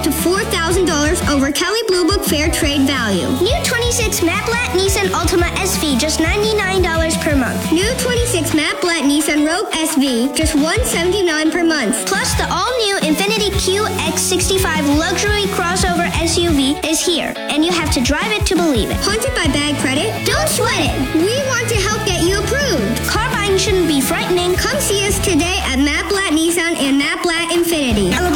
up to $4,000 over Kelley Blue Book Fair Trade value. New 26 Matte Black Nissan Altima SV, just $99 per month. New 26 Matte Black Nissan Rogue SV, just $179 per month. Plus, the all-new Infiniti QX65 luxury crossover SUV is here, and you have to drive it to believe it. Haunted by bad credit? Don't sweat it. We want to help get you approved. Car buying shouldn't be frightening. Come see us today at Matte Black Nissan and Matte Black Infiniti.